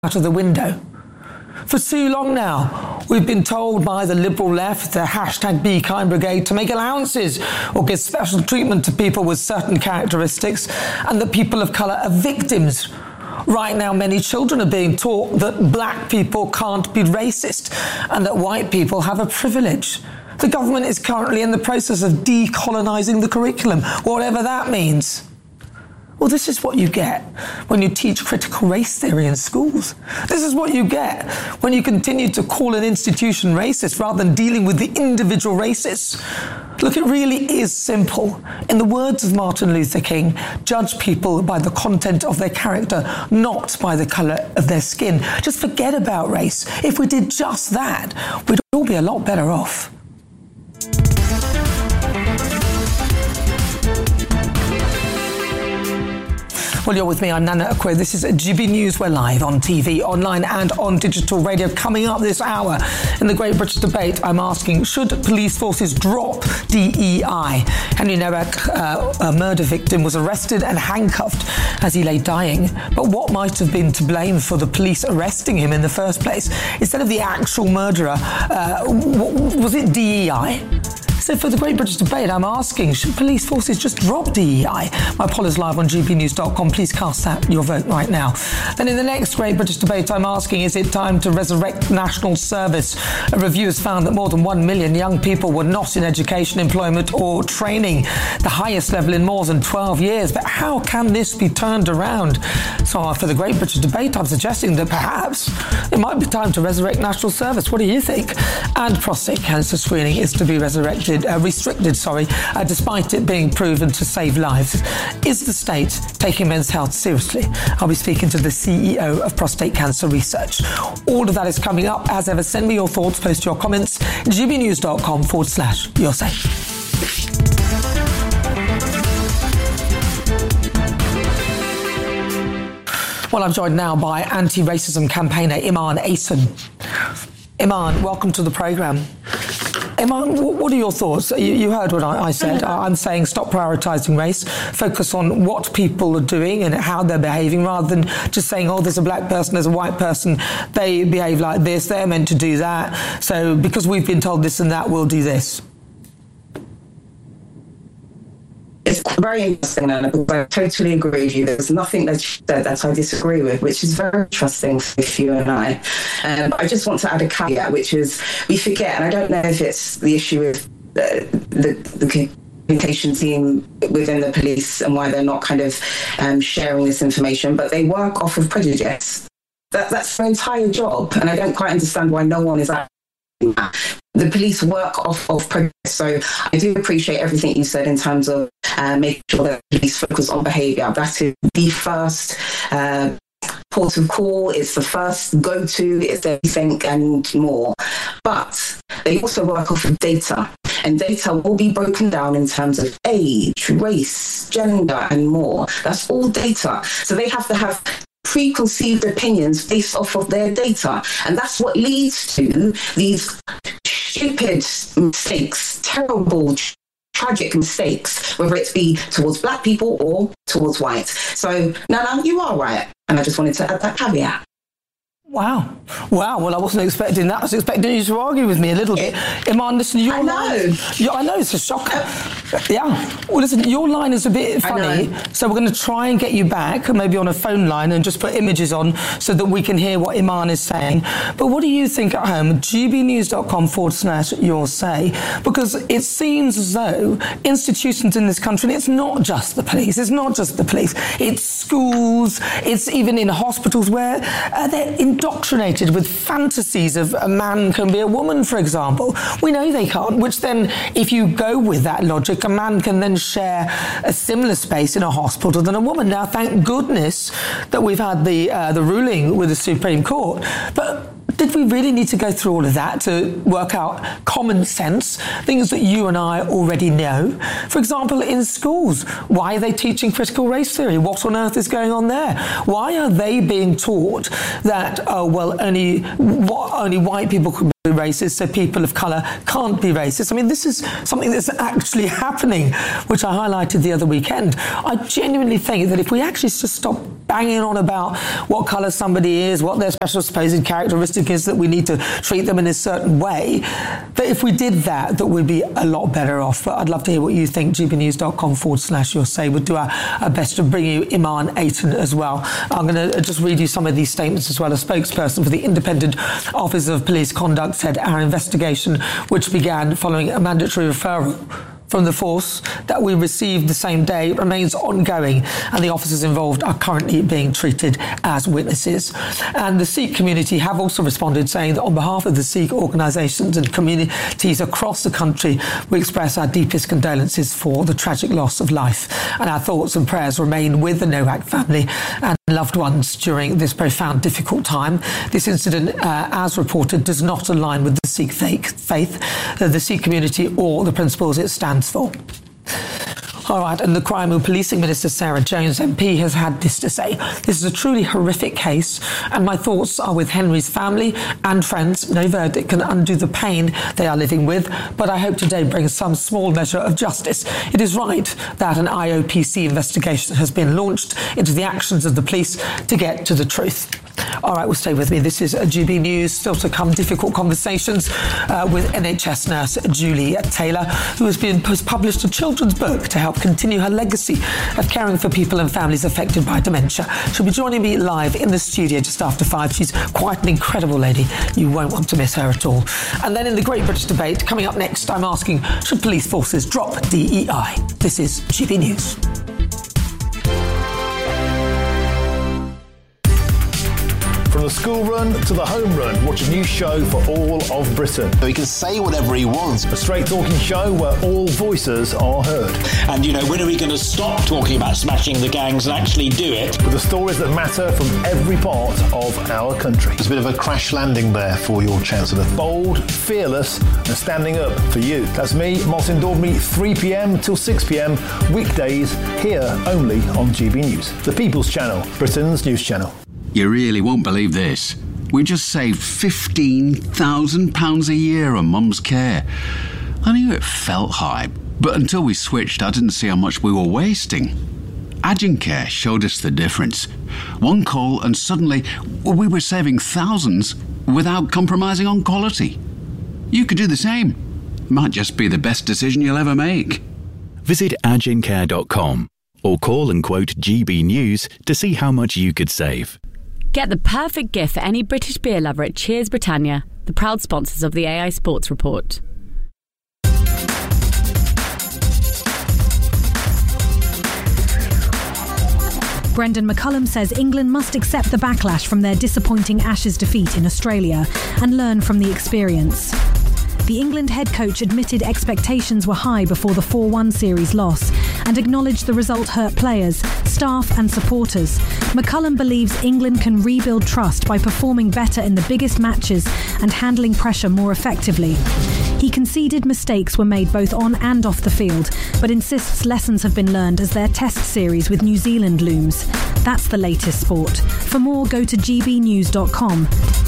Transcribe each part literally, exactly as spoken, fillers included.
out of the window. For too long now, we've been told by the liberal left, the hashtag Be Kind Brigade, to make allowances or give special treatment to people with certain characteristics, and that people of colour are victims. Right now, many children are being taught that black people can't be racist and that white people have a privilege. The government is currently in the process of decolonising the curriculum, whatever that means. Well, this is what you get when you teach critical race theory in schools. This is what you get when you continue to call an institution racist rather than dealing with the individual racists. Look, it really is simple. In the words of Martin Luther King, judge people by the content of their character, not by the colour of their skin. Just forget about race. If we did just that, we'd all be a lot better off. Well, you're with me, I'm Nana Akwe. This is G B News. We're live on T V, online and on digital radio. Coming up this hour in the Great British Debate, I'm asking, should police forces drop D E I? Henry Nowak, uh, a murder victim, was arrested and handcuffed as he lay dying. But what might have been to blame for the police arresting him in the first place? Instead of the actual murderer, uh, was it D E I? So for the Great British Debate, I'm asking, should police forces just drop D E I? My poll is live on g b news dot com. Please cast that, your vote right now. Then in the next Great British Debate, I'm asking, is it time to resurrect national service? A review has found that more than one million young people were not in education, employment or training, the highest level in more than twelve years. But how can this be turned around? So for the Great British Debate, I'm suggesting that perhaps it might be time to resurrect national service. What do you think? And prostate cancer screening is to be resurrected. Uh, restricted, sorry, uh, despite it being proven to save lives. Is the state taking men's health seriously? I'll be speaking to the C E O of Prostate Cancer Research. All of that is coming up. As ever, send me your thoughts, post your comments, g b news dot com forward slash your say. Well, I'm joined now by anti-racism campaigner Iman Asen. Iman, welcome to the programme. Iman, what are your thoughts? You, you heard what I, I said. I'm saying stop prioritising race, focus on what people are doing and how they're behaving, rather than just saying, oh, there's a black person, there's a white person, they behave like this, they're meant to do that. So because we've been told this and that, we'll do this. It's very interesting, Nana, because I totally agree with you. There's nothing that you said that I disagree with, which is very interesting for you and I. Um, I just want to add a caveat, which is we forget, and I don't know if it's the issue with uh, the, the communication team within the police and why they're not kind of um, sharing this information, but they work off of prejudice. That, that's their entire job, and I don't quite understand why no one is acting that. The police work off of progress. So I do appreciate everything you said in terms of uh, making sure that police focus on behaviour. That is the first uh, port of call. It's the first go-to. It's everything and more. But they also work off of data. And data will be broken down in terms of age, race, gender and more. That's all data. So they have to have preconceived opinions based off of their data. And that's what leads to these stupid mistakes, terrible, tragic mistakes, whether it be towards black people or towards white. So, Nana, you are right. And I just wanted to add that caveat. Wow. Wow. Well, I wasn't expecting that. I was expecting you to argue with me a little bit. Iman, listen, your I know. line... Your, I know, it's a shocker. Yeah. Well, listen, your line is a bit funny, so we're going to try and get you back, maybe on a phone line, and just put images on so that we can hear what Iman is saying. But what do you think at home? g b news dot com forward slash your say. Because it seems as though institutions in this country, and it's not just the police, it's not just the police, it's schools, it's even in hospitals where uh, they're in indoctrinated with fantasies of a man can be a woman, for example. We know they can't, which then, if you go with that logic, a man can then share a similar space in a hospital than a woman. Now, thank goodness that we've had the uh, the ruling with the Supreme Court, but did we really need to go through all of that to work out common sense, things that you and I already know? For example, in schools, why are they teaching critical race theory? What on earth is going on there? Why are they being taught that, oh, well, only, what, only white people can be racist, so people of colour can't be racist? I mean, this is something that's actually happening, which I highlighted the other weekend. I genuinely think that if we actually just stop banging on about what colour somebody is, what their special supposed characteristic is, that we need to treat them in a certain way, that if we did that, that we'd be a lot better off. But I'd love to hear what you think. gbnews.com forward slash your say. We'll do our, our best to bring you Iman Ayton as well. I'm going to just read you some of these statements as well. A spokesperson for the Independent Office of Police Conduct said our investigation, which began following a mandatory referral from the force that we received the same day, remains ongoing, and the officers involved are currently being treated as witnesses. And the Sikh community have also responded, saying that on behalf of the Sikh organisations and communities across the country, we express our deepest condolences for the tragic loss of life, and our thoughts and prayers remain with the Nowak family and loved ones during this profound, difficult time. This incident, uh, as reported, does not align with the Sikh faith, uh, the Sikh community, or the principles it stands for. All right, and the Crime and Policing Minister, Sarah Jones, M P, has had this to say. This is a truly horrific case, and my thoughts are with Henry's family and friends. No verdict can undo the pain they are living with, but I hope today brings some small measure of justice. It is right that an I O P C investigation has been launched into the actions of the police to get to the truth. All right, well, stay with me. This is G B News. Still to come, difficult conversations uh, with N H S nurse Julie Taylor, who has been has published a children's book to help continue her legacy of caring for people and families affected by dementia. She'll be joining me live in the studio just after five. She's quite an incredible lady. You won't want to miss her at all. And then in the Great British Debate, coming up next, I'm asking, should police forces drop D E I? This is G B News. From the school run to the home run, watch a new show for all of Britain. He can say whatever he wants. A straight-talking show where all voices are heard. And, you know, when are we going to stop talking about smashing the gangs and actually do it? With the stories that matter from every part of our country. There's a bit of a crash landing there for your Chancellor. Bold, fearless and standing up for you. That's me, Martin Daubney, three p.m. till six p.m. weekdays, here only on G B News. The People's Channel, Britain's news channel. You really won't believe this. We just saved fifteen thousand pounds a year on Mum's care. I knew it felt high, but until we switched, I didn't see how much we were wasting. Agencare showed us the difference. One call and suddenly we were saving thousands without compromising on quality. You could do the same. Might just be the best decision you'll ever make. Visit agencare dot com or call and quote G B News to see how much you could save. Get the perfect gift for any British beer lover at Cheers Britannia, the proud sponsors of the A I Sports Report. Brendan McCullum says England must accept the backlash from their disappointing Ashes defeat in Australia and learn from the experience. The England head coach admitted expectations were high before the four one series loss and acknowledged the result hurt players, staff and supporters. McCullum believes England can rebuild trust by performing better in the biggest matches and handling pressure more effectively. He conceded mistakes were made both on and off the field, but insists lessons have been learned as their test series with New Zealand looms. That's the latest sport. For more, go to g b news dot com.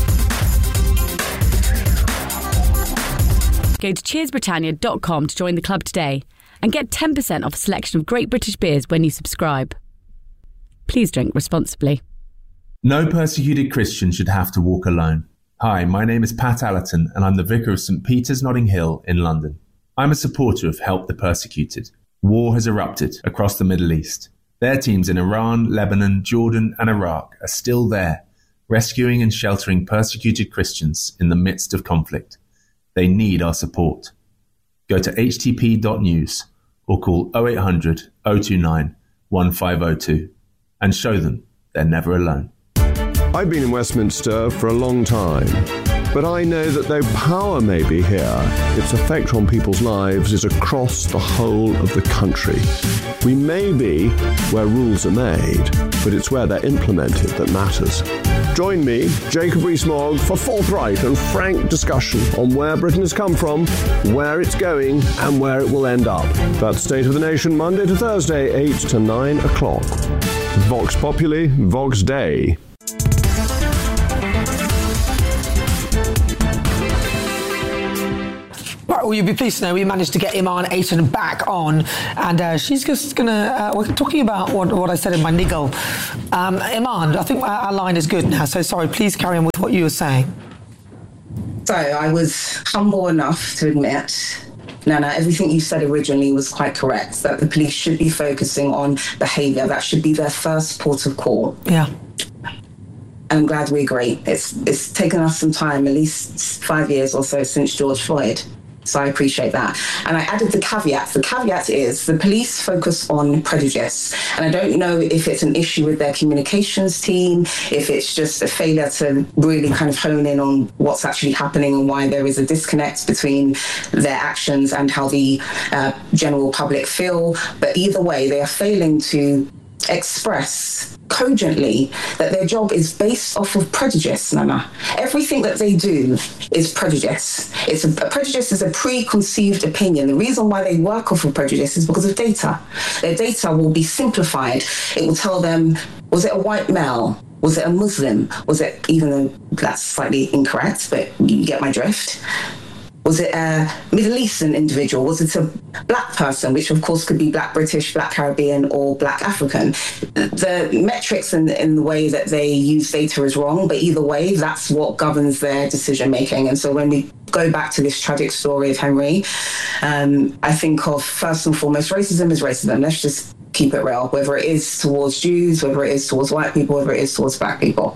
Go to cheers britannia dot com to join the club today and get ten percent off a selection of great British beers when you subscribe. Please drink responsibly. No persecuted Christian should have to walk alone. Hi, my name is Pat Allerton and I'm the Vicar of St Peter's Notting Hill in London. I'm a supporter of Help the Persecuted. War has erupted across the Middle East. Their teams in Iran, Lebanon, Jordan and Iraq are still there, rescuing and sheltering persecuted Christians in the midst of conflict. They need our support. Go to h t p dot news or call oh eight hundred, oh two nine, one five oh two and show them they're never alone. I've been in Westminster for a long time, but I know that though power may be here, its effect on people's lives is across the whole of the country. We may be where rules are made, but it's where they're implemented that matters. Join me, Jacob Rees-Mogg, for forthright and frank discussion on where Britain has come from, where it's going, and where it will end up. That's State of the Nation, Monday to Thursday, eight to nine o'clock. Vox Populi, Vox Dei. Right, right, well, you'll be pleased to know we managed to get Iman Ayton back on, and uh, she's just going to, uh, we're talking about what, what I said in my niggle. Um, Iman, I think our, our line is good now, so sorry, please carry on with what you were saying. So I was humble enough to admit, Nana, everything you said originally was quite correct, that the police should be focusing on behaviour. That should be their first port of call. Yeah. And I'm glad we agree. It's, it's taken us some time, at least five years or so since George Floyd. So I appreciate that. And I added the caveat. The caveat is the police focus on prejudice. And I don't know if it's an issue with their communications team, if it's just a failure to really kind of hone in on what's actually happening and why there is a disconnect between their actions and how the uh, general public feel. But either way, they are failing to express cogently that their job is based off of prejudice, Nana. Everything that they do is prejudice. It's a, a prejudice is a preconceived opinion. The reason why they work off of prejudice is because of data. Their data will be simplified. It will tell them, was it a white male? Was it a Muslim? Was it, even though that's slightly incorrect, but you get my drift. Was it a Middle Eastern individual? Was it a black person, which of course could be black British, black Caribbean, or black African? The metrics in, in the way that they use data is wrong, but either way, that's what governs their decision making. And so when we go back to this tragic story of Henry, um, I think of first and foremost, racism is racism. Let's just keep it real, whether it is towards Jews, whether it is towards white people, whether it is towards black people.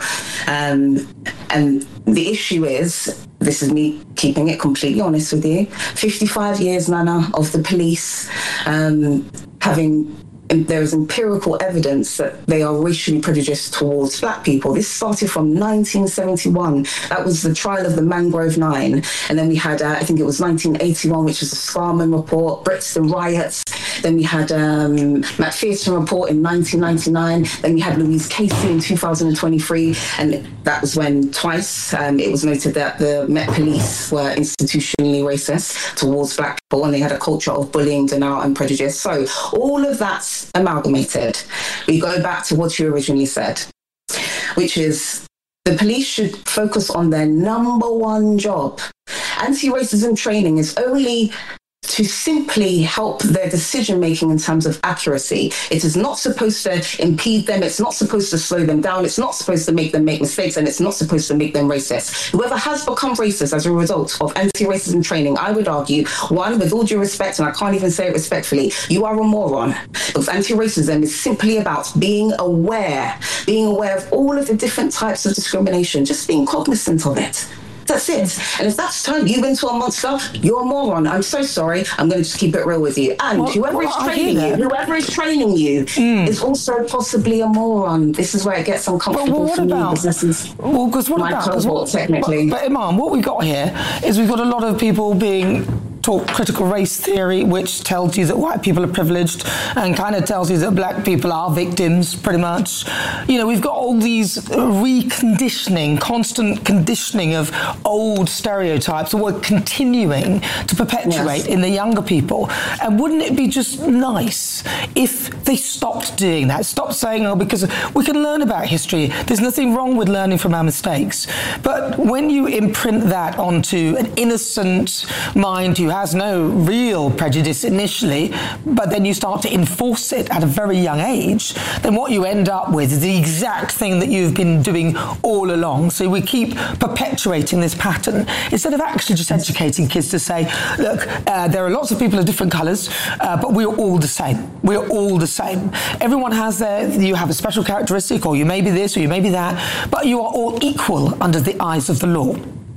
Um, and the issue is, this is me keeping it completely honest with you, fifty-five years, Nana, of the police um, having, there is empirical evidence that they are racially prejudiced towards black people. This started from nineteen seventy-one. That was the trial of the Mangrove Nine. And then we had, uh, I think it was nineteen eighty-one, which was the Scarman Report, Brixton riots. Then we had um, McPherson Report in nineteen ninety-nine. Then we had Louise Casey in two thousand twenty-three. And that was when twice um, it was noted that the Met Police were institutionally racist towards black people, and they had a culture of bullying, denial and prejudice. So all of that's amalgamated. We go back to what you originally said, which is the police should focus on their number one job. Anti-racism training is only to simply help their decision-making in terms of accuracy. It is not supposed to impede them. It's not supposed to slow them down. It's not supposed to make them make mistakes, and it's not supposed to make them racist. Whoever has become racist as a result of anti-racism training, I would argue, one, with all due respect, and I can't even say it respectfully, you are a moron. Because anti-racism is simply about being aware, being aware of all of the different types of discrimination, just being cognizant of it. That's it. And if that's turned you into a monster, you're a moron. I'm so sorry. I'm going to just keep it real with you. And well, whoever well, is training you, whoever is training you mm. is also possibly a moron. This is where it gets uncomfortable well, for about, me, because this is well, what my about, cohort, technically. But, but Iman, what we've got here is we've got a lot of people being taught critical race theory, which tells you that white people are privileged and kind of tells you that black people are victims, pretty much. You know, we've got all these reconditioning, constant conditioning of old stereotypes that we're continuing to perpetuate yes. in the younger people. And wouldn't it be just nice if they stopped doing that, stopped saying, oh, because we can learn about history. There's nothing wrong with learning from our mistakes. But when you imprint that onto an innocent mind who has no real prejudice initially, but then you start to enforce it at a very young age, then what you end up with is the exact thing that you've been doing all along. So we keep perpetuating this pattern instead of actually just educating kids to say, look, uh, there are lots of people of different colours, uh, but we're all the same. We're all the same. Everyone has their, you have a special characteristic, or you may be this, or you may be that, but you are all equal under the eyes of the law.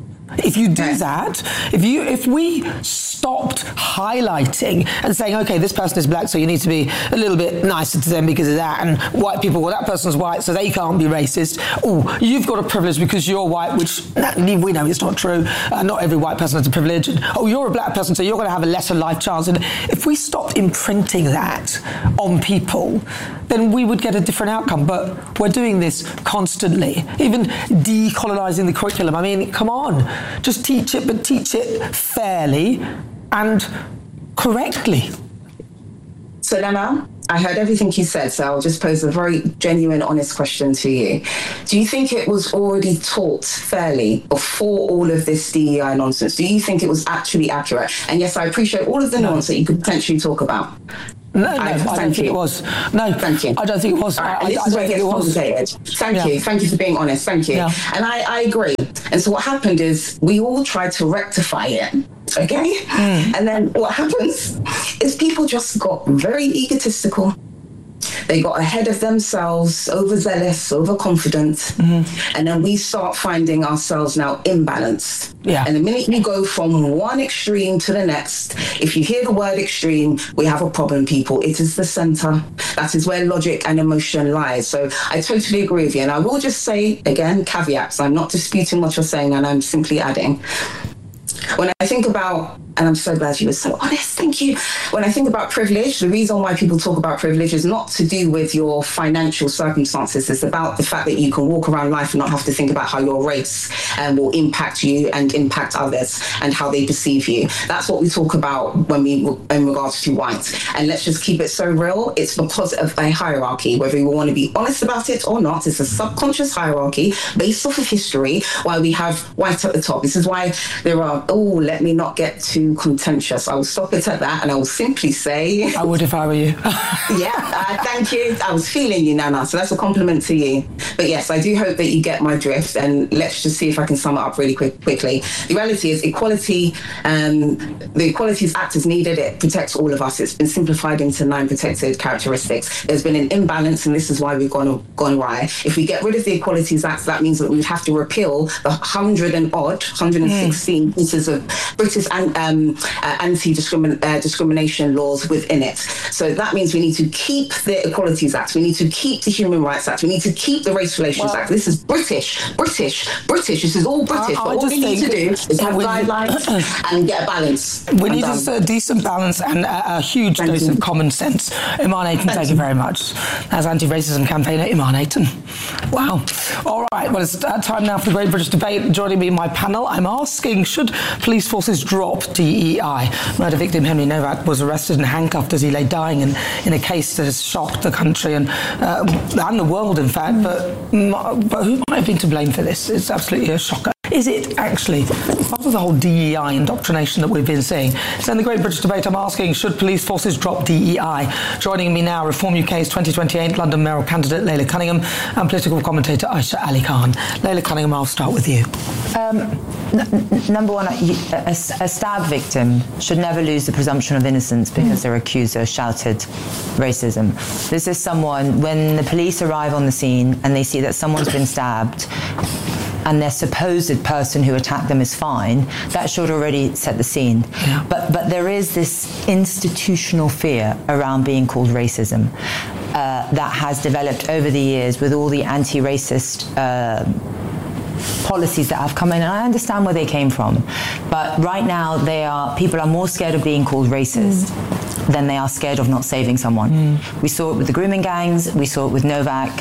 If you do that, if you, if we stopped highlighting and saying, okay, this person is black, so you need to be a little bit nicer to them because of that, and white people, well, that person's white, so they can't be racist. Oh, you've got a privilege because you're white, which we know it's not true. Uh, not every white person has a privilege. And, oh, you're a black person, so you're going to have a lesser life chance. And if we stopped imprinting that on people, then we would get a different outcome. But we're doing this constantly, even decolonizing the curriculum. I mean, come on. Just teach it, but teach it fairly and correctly. So Nana, I heard everything you said, so I'll just pose a very genuine, honest question to you. Do you think it was already taught fairly before all of this D E I nonsense? Do you think it was actually accurate? And yes, I appreciate all of the nuance that you could potentially talk about. No, no, I, I don't think you. it was. No, thank you. I don't think it was. Right, I, this I, is I where don't it think gets it was. complicated. Thank yeah. you. Thank you for being honest. Thank you. Yeah. And I, I agree. And so what happened is we all tried to rectify it. Okay? Mm. And then what happens is people just got very egotistical. They got ahead of themselves, overzealous, overconfident. Mm-hmm. And then we start finding ourselves now imbalanced. Yeah. And the minute you go from one extreme to the next, if you hear the word extreme, we have a problem, people. It is the center. That is where logic and emotion lies. So I totally agree with you. And I will just say, again, caveats. I'm not disputing what you're saying, and I'm simply adding. When I think about, and I'm so glad you were so honest, thank you. When I think about privilege, the reason why people talk about privilege is not to do with your financial circumstances. It's about the fact that you can walk around life and not have to think about how your race um, will impact you and impact others and how they perceive you. That's what we talk about when we, in regards to white. And let's just keep it so real. It's because of a hierarchy, whether we want to be honest about it or not. It's a subconscious hierarchy based off of history, why we have white at the top. This is why there are, oh, let me not get too contentious. I will stop it at that, and I will simply say... I would if I were you. yeah, uh, thank you. I was feeling you, Nana, so that's a compliment to you. But yes, I do hope that you get my drift, and let's just see if I can sum it up really quick, quickly. The reality is equality, um, the Equalities Act is needed. It protects all of us. It's been simplified into nine protected characteristics. There's been an imbalance, and this is why we've gone, gone awry. If we get rid of the Equalities Act, that means that we would have to repeal the hundred and odd, one hundred sixteen mm. pieces of British and um, uh, anti-discrimination uh, laws within it. So that means we need to keep the Equalities Act, we need to keep the Human Rights Act, we need to keep the Race Relations well, Act. This is British, British, British. This is all British. I, I but all we need to do is have guidelines and get a balance. We need a, a decent balance and a, a huge thank dose you. of common sense. Iman Ayton, thank, thank you very much. As anti-racism campaigner, Iman Ayton. Wow. All right, well, it's time now for the Great British Debate. Joining me in my panel, I'm asking, should police forces drop D E I? Murder victim Henry Novak was arrested and handcuffed as he lay dying in, in a case that has shocked the country and uh, and the world, in fact. But, but who might have been to blame for this? It's absolutely a shocker. Is it actually part of the whole D E I indoctrination that we've been seeing? So in the Great British Debate, I'm asking, should police forces drop D E I? Joining me now, Reform U K's twenty twenty-eight London mayoral candidate Leila Cunningham and political commentator Aisha Ali Khan. Leila Cunningham, I'll start with you. Um, n- number one, a, a, a stab victim should never lose the presumption of innocence because mm. their accuser shouted racism. This is someone, when the police arrive on the scene and they see that someone's been stabbed, and their supposed person who attacked them is fine, that should already set the scene. Yeah. But but there is this institutional fear around being called racism uh, that has developed over the years with all the anti-racist uh, policies that have come in, and I understand where they came from. But right now, they are people are more scared of being called racist mm. than they are scared of not saving someone. Mm. We saw it with the grooming gangs. We saw it with Novak.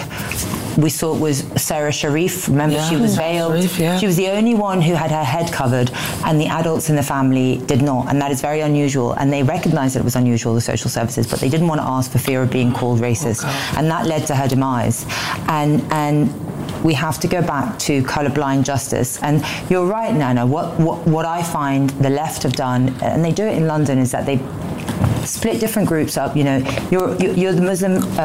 We saw it with Sarah Sharif. Remember, yeah, she was veiled. Sharif, yeah. She was the only one who had her head covered, and the adults in the family did not. And that is very unusual. And they recognized that it was unusual, the social services, but they didn't want to ask for fear of being called racist. Okay. And that led to her demise. And and we have to go back to colourblind justice. And you're right, Nana. What, what, what I find the left have done, and they do it in London, is that they split different groups up. You know, you're you're the Muslim uh,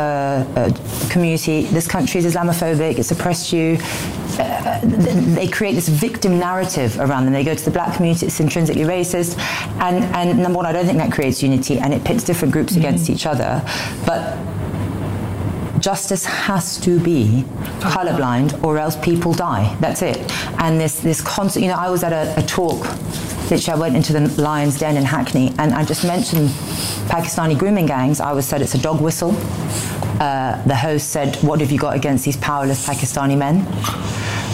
uh, community. This country is Islamophobic. It's oppressed you. Uh, they create this victim narrative around them. They go to the black community. It's intrinsically racist. And and number one, I don't think that creates unity, and it pits different groups mm-hmm. against each other. But justice has to be colourblind, or else people die. That's it. And this this constant. You know, I was at a, a talk. Literally, I went into the Lion's Den in Hackney, and I just mentioned Pakistani grooming gangs. I was said it's a dog whistle. Uh, the host said, "What have you got against these powerless Pakistani men?"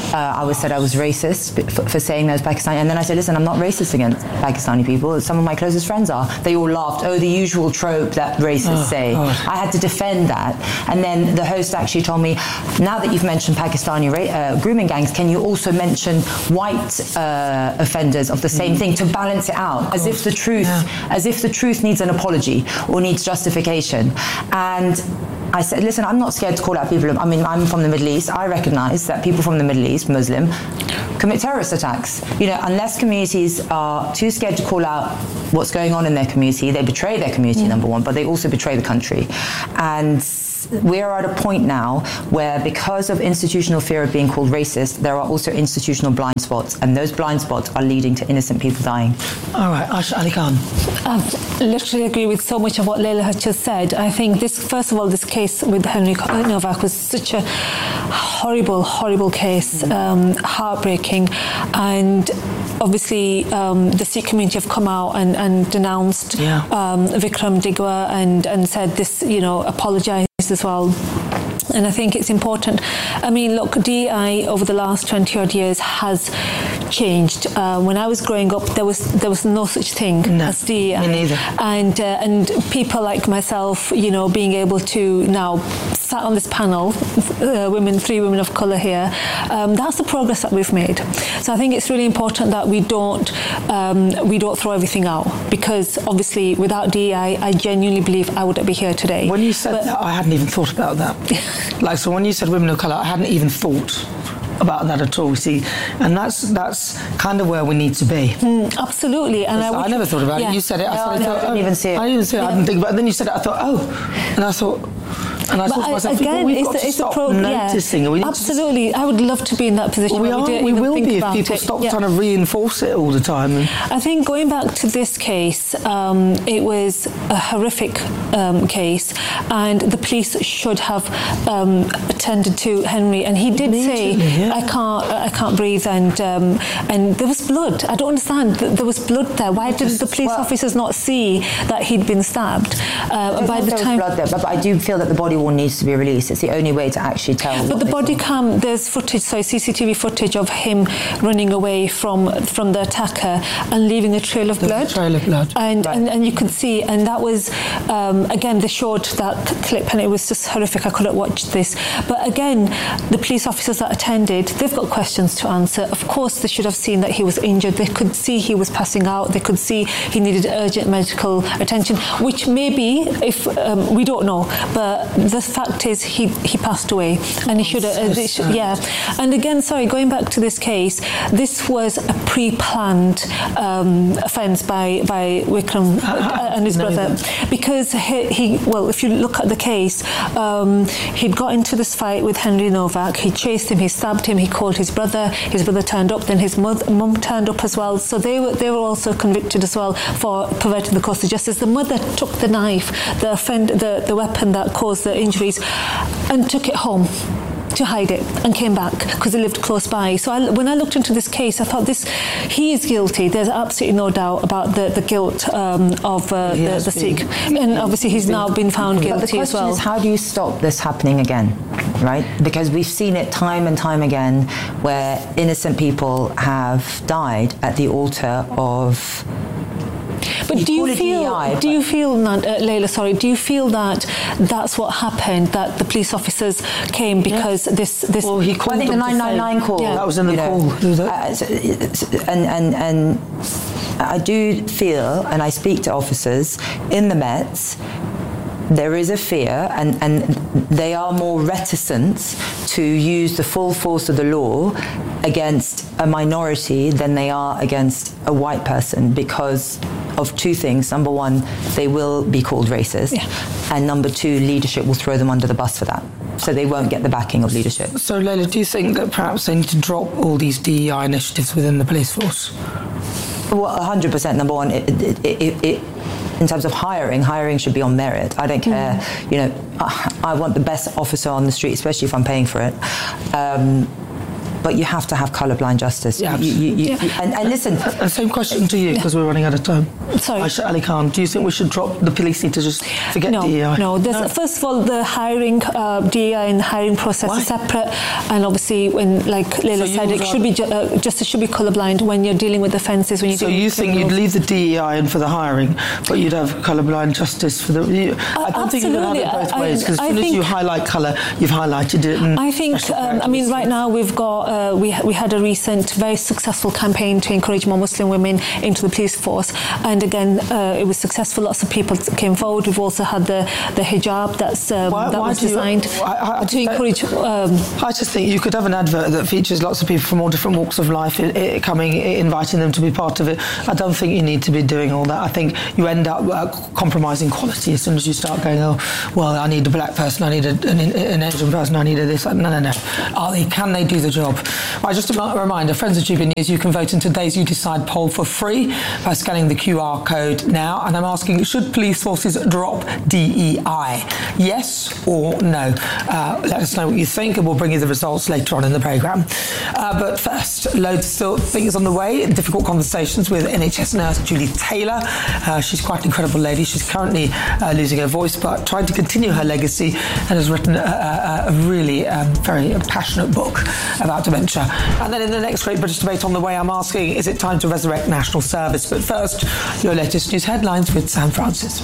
uh, I was said I was racist for, for saying those Pakistani, and then I said, listen, I'm not racist against Pakistani people. Some of my closest friends are. They all laughed. Oh, the usual trope that racists Oh, say. God. I had to defend that, and then the host actually told me, now that you've mentioned Pakistani ra- uh, grooming gangs, can you also mention white uh, offenders of the same thing to balance it out, as if the truth, as if the truth needs an apology or needs justification. And I said, listen, I'm not scared to call out people. I mean, I'm from the Middle East. I recognise that people from the Middle East, Muslim, commit terrorist attacks. You know, unless communities are too scared to call out what's going on in their community, they betray their community, mm. number one, but they also betray the country. And we are at a point now where, because of institutional fear of being called racist, there are also institutional blind spots, and those blind spots are leading to innocent people dying. All right, Asha Ali Khan. I literally agree with so much of what Layla has just said. I think this, first of all, this case with Henry Novak was such a horrible, horrible case, um, heartbreaking, and obviously um, the Sikh community have come out and, and denounced yeah. um, Vikram Digwa and, and said this, you know, apologised as well. And I think it's important. I mean, look, D E I over the last twenty odd years has changed. Uh, when I was growing up, there was there was no such thing no, as D E I. Me neither. And uh, and people like myself, you know, being able to now sat on this panel, uh, women, three women of colour here. Um, that's the progress that we've made. So I think it's really important that we don't um, we don't throw everything out, because obviously without D E I, I genuinely believe I wouldn't be here today. When you said but, that, I hadn't even thought about that. Like, so when you said women of colour, I hadn't even thought about that at all, see, and that's that's kind of where we need to be. Mm, absolutely. And I, I never thought about yeah. it. You said it. I, no, thought, no, I, thought, I didn't oh, even see it. I didn't even see it. Yeah. I didn't think about it. Then you said it. I thought, oh, and I thought. And I but thought to myself, again, well, we've it's got the, to it's stop the pro- noticing. Yeah, we absolutely. I would love to be in that position. Well, we where are. We, We will be if about people it. stop yeah. trying to reinforce it all the time. And I think going back to this case, um, it was a horrific um, case, and the police should have um, attended to Henry. And he did say, yeah. "I can't, I can't breathe," and um, and there was blood. I don't understand. There was blood there. Why did the police well, officers not see that he'd been stabbed? Uh, by the there time, was blood there, but, but I do feel that the body will needs to be released. It's the only way to actually tell. But the body cam, there's footage, so C C T V footage of him running away from from the attacker and leaving a trail of There's blood. a trail of blood. And, Right. and and you could see, and that was um, again they showed that clip, and it was just horrific. I couldn't watch this. But again, the police officers that attended, they've got questions to answer. Of course, they should have seen that he was injured. They could see he was passing out. They could see he needed urgent medical attention, which maybe, if um, we don't know, but the fact is he he passed away, and he should have. Uh, they should- yeah. And again, sorry, going back to this case, this was a pre-planned um, offence by by Vikram uh, and his brother, because he, he well, if you look at the case, um, he'd got into this fight with Henry Novak. He chased him, he stabbed him, he called his brother. His brother turned up, then his mum turned up as well. So they were they were also convicted as well for perverting the course of justice. The mother took the knife, the offend, the the weapon that caused the injuries, and took it home to hide it, and came back because they lived close by. So I, when I looked into this case, I thought this he is guilty. There's absolutely no doubt about the the guilt um, of uh, the, the Sikh, and obviously he's now been found guilty but the question as well. is, how do you stop this happening again, right? Because we've seen it time and time again, where innocent people have died at the altar of. But you do you call it feel? D E I, do you feel, Nan- uh, Layla? Sorry. Do you feel that that's what happened? That the police officers came because yeah. this this. Well, he well, I think the nine nine nine call. Yeah. That was in the you know, call. uh, so, and and and I do feel, and I speak to officers in the Mets. There is a fear, and, and they are more reticent to use the full force of the law against a minority than they are against a white person, because of two things. Number one, they will be called racist. Yeah. And number two, leadership will throw them under the bus for that. So they won't get the backing of leadership. So, Layla, do you think that perhaps they need to drop all these D E I initiatives within the police force? Well, one hundred percent. Number one, it, it, it, it, in terms of hiring, hiring should be on merit. I don't care. Mm. You know, I, I want the best officer on the street, especially if I'm paying for it. Um, but you have to have colourblind justice. Yeah, you, you, you, yeah. And, and listen, uh, same question to you because yeah. we're running out of time. Sorry, Aisha Ali Khan, do you think we should drop the police need to just forget no, D E I? No, no. First of all, the hiring uh, D E I and hiring process Why? is separate, and obviously, when like Leila so said, it should be ju- uh, justice should be colourblind when you're dealing with offences. When you so you think you'd leave the D E I in for the hiring, but you'd have colourblind justice for the. You, uh, I don't think you can have it both I, ways because as I soon as think, you highlight colour, you've highlighted it. And I think. Um, I mean, right now we've got uh, we we had a recent very successful campaign to encourage more Muslim women into the police force, and again, uh, it was successful. Lots of people came forward. We've also had the, the hijab that's um, why, that why was designed you, I, I to encourage. Um, I just think you could have an advert that features lots of people from all different walks of life it, it, coming, it, inviting them to be part of it. I don't think you need to be doing all that. I think you end up uh, compromising quality as soon as you start going, oh, well, I need a black person, I need a, an, an Asian person, I need a this. No, no, no. Are they, can they do the job? Right, just a reminder, friends of G B News, you can vote in today's You Decide poll for free by scanning the Q R code now. And I'm asking, should police forces drop D E I? Yes or no? Uh, let us know what you think and we'll bring you the results later on in the programme. Uh, but first, loads of still things on the way. Difficult conversations with N H S nurse Julie Taylor. Uh, she's quite an incredible lady. She's currently uh, losing her voice but trying to continue her legacy and has written a, a, a really um, very passionate book about dementia. And then in the next Great British Debate on the way, I'm asking, is it time to resurrect national service? But first, your latest news headlines with Sam Francis.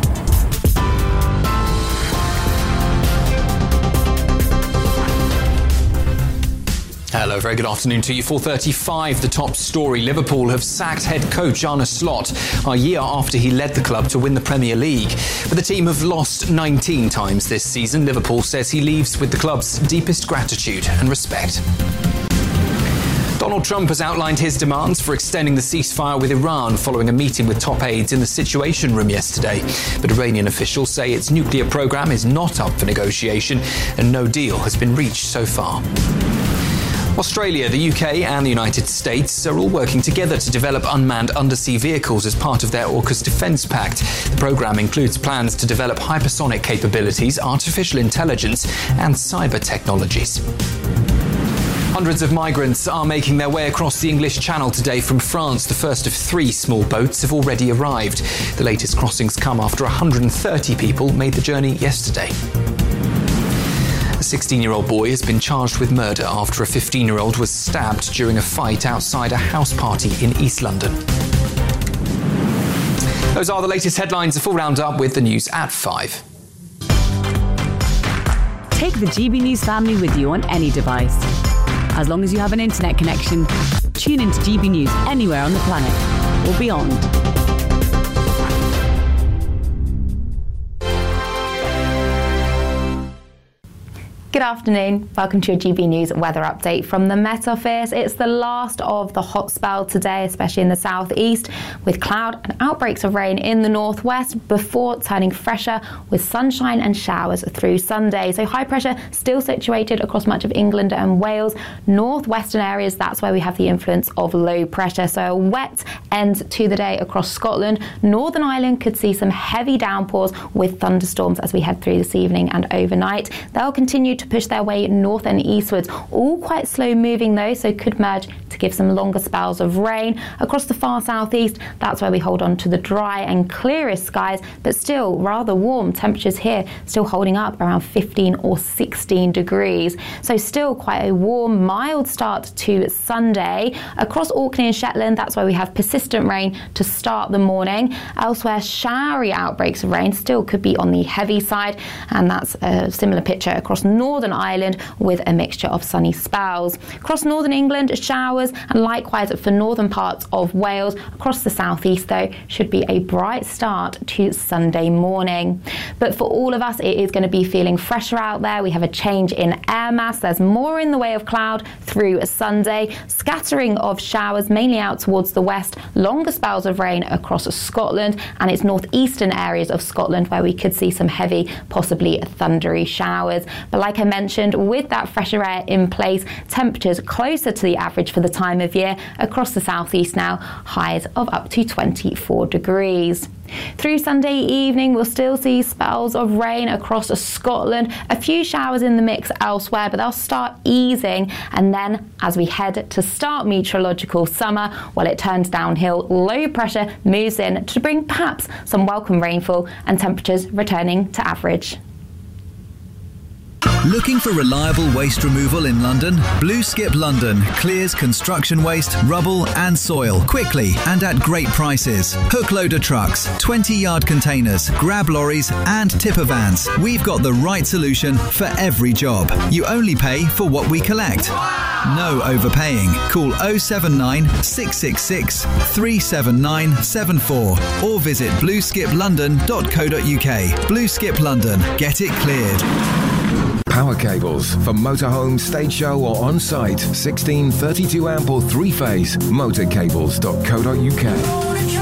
Hello, very good afternoon to you. four thirty-five, the top story. Liverpool have sacked head coach Arne Slot a year after he led the club to win the Premier League. But the team have lost nineteen times this season. Liverpool says he leaves with the club's deepest gratitude and respect. Donald Trump has outlined his demands for extending the ceasefire with Iran following a meeting with top aides in the Situation Room yesterday. But Iranian officials say its nuclear program is not up for negotiation and no deal has been reached so far. Australia, the U K and the United States are all working together to develop unmanned undersea vehicles as part of their AUKUS Defence Pact. The programme includes plans to develop hypersonic capabilities, artificial intelligence and cyber technologies. Hundreds of migrants are making their way across the English Channel today from France. The first of three small boats have already arrived. The latest crossings come after one hundred thirty people made the journey yesterday. A sixteen-year-old boy has been charged with murder after a fifteen-year-old was stabbed during a fight outside a house party in East London. Those are the latest headlines. A full roundup with the news at five. Take the G B News family with you on any device. As long as you have an internet connection, tune into G B News anywhere on the planet or beyond. Good afternoon. Welcome to your G B News weather update from the Met Office. It's the last of the hot spell today, especially in the southeast, with cloud and outbreaks of rain in the northwest before turning fresher with sunshine and showers through Sunday. So high pressure still situated across much of England and Wales. Northwestern areas, that's where we have the influence of low pressure. So a wet end to the day across Scotland. Northern Ireland could see some heavy downpours with thunderstorms as we head through this evening and overnight. They'll continue to push their way north and eastwards, all quite slow moving though, so could merge to give some longer spells of rain. Across the far southeast, that's where we hold on to the dry and clearest skies, but still rather warm. Temperatures here still holding up around fifteen or sixteen degrees. So still quite a warm, mild start to Sunday. Across Orkney and Shetland, that's where we have persistent rain to start the morning. Elsewhere, showery outbreaks of rain still could be on the heavy side, and that's a similar picture across Northern Ireland with a mixture of sunny spells. Across northern England, showers, and likewise for northern parts of Wales. Across the southeast, though, should be a bright start to Sunday morning. But for all of us, it is going to be feeling fresher out there. We have a change in air mass. There's more in the way of cloud through Sunday. Scattering of showers, mainly out towards the west. Longer spells of rain across Scotland, and it's northeastern areas of Scotland where we could see some heavy, possibly thundery showers. But like I mentioned, with that fresher air in place, temperatures closer to the average for the time of year across the southeast now, highs of up to twenty-four degrees. Through Sunday evening, we'll still see spells of rain across Scotland. A few showers in the mix elsewhere, but they'll start easing. And then as we head to start meteorological summer, while it turns downhill, low pressure moves in to bring perhaps some welcome rainfall and temperatures returning to average. Looking for reliable waste removal in London? Blue Skip London clears construction waste, rubble and soil quickly and at great prices. Hook loader trucks, twenty yard containers, grab lorries and tipper vans. We've got the right solution for every job. You only pay for what we collect. No overpaying. Call oh seven nine, six six six, three seven nine seven four or visit blue skip london dot co dot uk. Blue Skip London. Get it cleared. Power cables for motorhome, stage show or on-site. sixteen thirty-two amp or three-phase. motorcables dot co dot uk.